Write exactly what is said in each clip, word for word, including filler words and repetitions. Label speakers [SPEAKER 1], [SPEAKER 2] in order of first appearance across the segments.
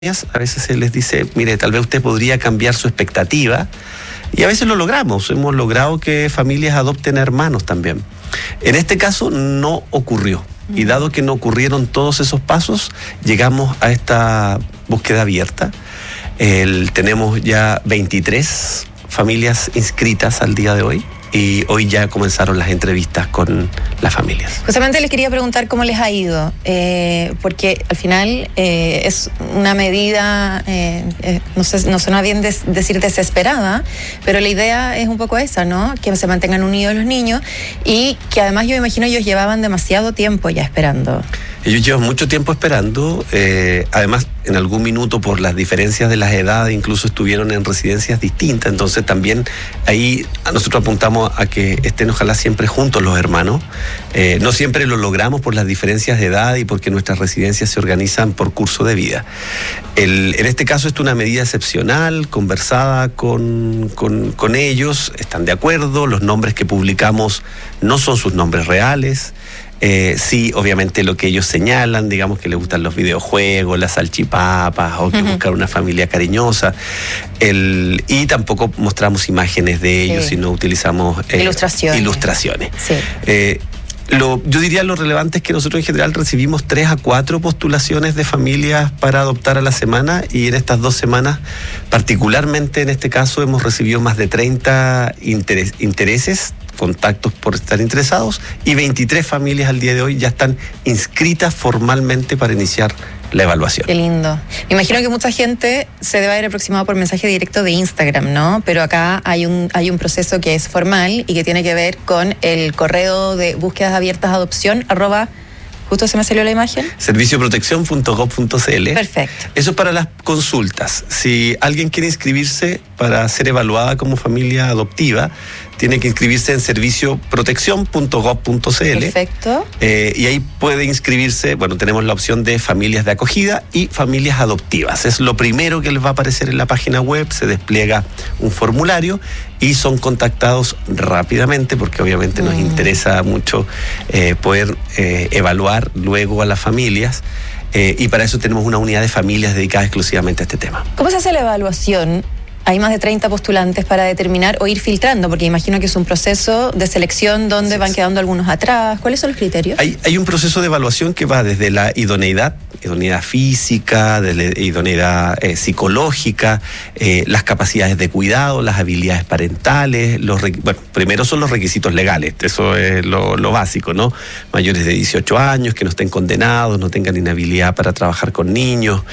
[SPEAKER 1] A veces se les dice, mire, tal vez usted podría cambiar su expectativa, y a veces lo logramos, hemos logrado que familias adopten hermanos también. En este caso no ocurrió, y dado que no ocurrieron todos esos pasos, llegamos a esta búsqueda abierta. El, tenemos ya veintitrés familias inscritas al día de hoy, y hoy ya comenzaron las entrevistas con las familias.
[SPEAKER 2] Justamente les quería preguntar cómo les ha ido, eh, porque al final eh, es una medida, eh, eh, no sé, no suena bien des, decir desesperada, pero la idea es un poco esa, ¿no? Que se mantengan unidos los niños, y que además yo me imagino ellos llevaban demasiado tiempo ya esperando.
[SPEAKER 1] Ellos llevan mucho tiempo esperando, eh, además en algún minuto por las diferencias de las edades incluso estuvieron en residencias distintas, entonces también ahí nosotros apuntamos a que estén ojalá siempre juntos los hermanos. Eh, no siempre lo logramos por las diferencias de edad y porque nuestras residencias se organizan por curso de vida. El, en este caso es una medida excepcional, conversada con, con, con ellos, están de acuerdo, los nombres que publicamos no son sus nombres reales. Eh, sí, obviamente lo que ellos señalan, digamos que les gustan los videojuegos, las salchipapas, o que uh-huh. buscan una familia cariñosa. El, y tampoco mostramos imágenes de ellos, sí. sino utilizamos eh,
[SPEAKER 2] ilustraciones.
[SPEAKER 1] ilustraciones.
[SPEAKER 2] Sí.
[SPEAKER 1] Eh, Lo, yo diría lo relevante es que nosotros en general recibimos tres a cuatro postulaciones de familias para adoptar a la semana, y en estas dos semanas, particularmente en este caso, hemos recibido más de treinta interes, intereses, contactos por estar interesados, y veintitrés familias al día de hoy ya están inscritas formalmente para iniciar la evaluación.
[SPEAKER 2] Qué lindo. Me imagino que mucha gente se debe haber aproximado por mensaje directo de Instagram, ¿no? Pero acá hay un, hay un proceso que es formal y que tiene que ver con el correo de búsquedas abiertas adopción, arroba, justo se me salió la imagen.
[SPEAKER 1] servicio protección punto gov punto cl.
[SPEAKER 2] Perfecto.
[SPEAKER 1] Eso para las consultas. Si alguien quiere inscribirse para ser evaluada como familia adoptiva, tiene que inscribirse en servicio protección punto gov punto cl.
[SPEAKER 2] Perfecto.
[SPEAKER 1] Eh, y ahí puede inscribirse, bueno, tenemos la opción de familias de acogida y familias adoptivas. Es lo primero que les va a aparecer en la página web, se despliega un formulario y son contactados rápidamente, porque obviamente mm. nos interesa mucho eh, poder eh, evaluar luego a las familias. Eh, y para eso tenemos una unidad de familias dedicada exclusivamente a este tema.
[SPEAKER 2] ¿Cómo se hace la evaluación? Hay más de treinta postulantes para determinar o ir filtrando, porque imagino que es un proceso de selección donde sí, van quedando algunos atrás. ¿Cuáles son los criterios?
[SPEAKER 1] Hay, hay un proceso de evaluación que va desde la idoneidad, idoneidad física, de la idoneidad eh, psicológica, eh, las capacidades de cuidado, las habilidades parentales. Los bueno, primero son los requisitos legales, eso es lo, lo básico, ¿no? Mayores de dieciocho años, que no estén condenados, no tengan inhabilidad para trabajar con niños.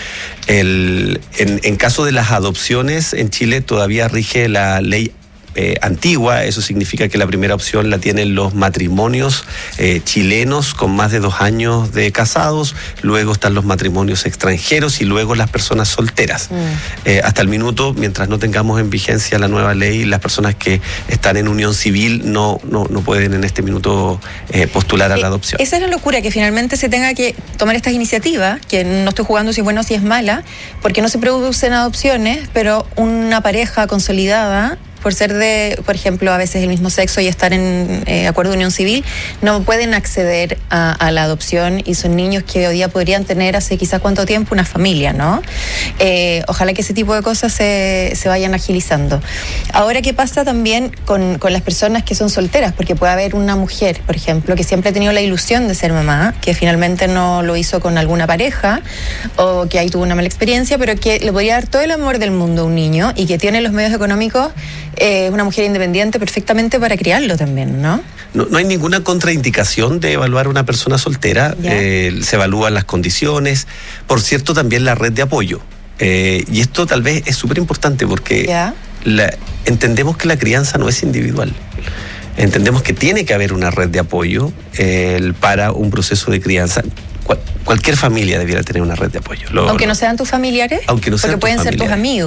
[SPEAKER 1] El, en, en caso de las adopciones, en Chile todavía rige la ley eh, antigua. Eso significa que la primera opción la tienen los matrimonios eh, chilenos con más de dos años de casados, luego están los matrimonios extranjeros y luego las personas solteras. Mm. Eh, hasta el minuto, mientras no tengamos en vigencia la nueva ley, las personas que están en unión civil no, no, no pueden en este minuto eh, postular a la adopción.
[SPEAKER 2] Esa es la locura, que finalmente se tenga que tomar estas iniciativas, que no estoy jugando si es bueno o si es mala, porque no se producen adopciones, pero una pareja consolidada, por ser de, por ejemplo, a veces el mismo sexo y estar en eh, acuerdo de unión civil, no pueden acceder a, a la adopción, y son niños que hoy día podrían tener hace quizás cuánto tiempo una familia, ¿no? Eh, ojalá que ese tipo de cosas se, se vayan agilizando. Ahora, ¿qué pasa también con, con las personas que son solteras? Porque puede haber una mujer, por ejemplo, que siempre ha tenido la ilusión de ser mamá, que finalmente no lo hizo con alguna pareja, o que ahí tuvo una mala experiencia, pero que le podría dar todo el amor del mundo a un niño y que tiene los medios económicos. Es eh, una mujer independiente perfectamente para criarlo también, ¿no?
[SPEAKER 1] No, no hay ninguna contraindicación de evaluar a una persona soltera. Eh, se evalúan las condiciones. Por cierto, también la red de apoyo. Eh, y esto tal vez es súper importante porque la, entendemos que la crianza no es individual. Entendemos que tiene que haber una red de apoyo eh, para un proceso de crianza. Cual, cualquier familia debiera tener una red de apoyo. Lo,
[SPEAKER 2] aunque
[SPEAKER 1] lo,
[SPEAKER 2] no sean tus familiares,
[SPEAKER 1] aunque no sean
[SPEAKER 2] porque pueden ser tus amigos.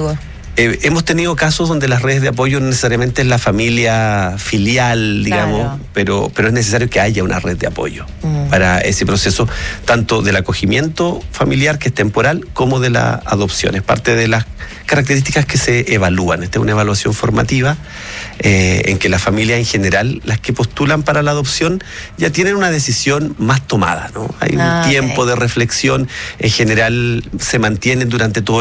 [SPEAKER 1] Eh, hemos tenido casos donde las redes de apoyo no necesariamente es la familia filial, digamos,
[SPEAKER 2] Claro.
[SPEAKER 1] pero, pero es necesario que haya una red de apoyo
[SPEAKER 2] Mm.
[SPEAKER 1] para ese proceso, tanto del acogimiento familiar, que es temporal, como de la adopción. Es parte de las características que se evalúan. Esta es una evaluación formativa eh, en que las familias en general, las que postulan para la adopción, ya tienen una decisión más tomada, ¿no? Hay un
[SPEAKER 2] Ah, ok.
[SPEAKER 1] tiempo de reflexión, en general se mantienen durante todo